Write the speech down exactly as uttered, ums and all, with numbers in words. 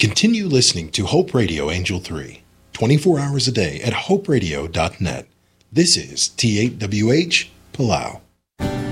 Continue listening to Hope Radio Angel three, twenty-four hours a day at hope radio dot net. This is T eight W H, Palau.